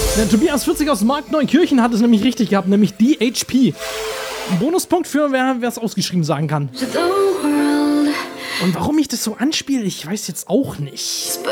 Der Tobias 40 aus Marktneukirchen hat es nämlich richtig gehabt, nämlich DHP. Ein Bonuspunkt für wer es ausgeschrieben sagen kann. Und warum ich das so anspiele, ich weiß jetzt auch nicht.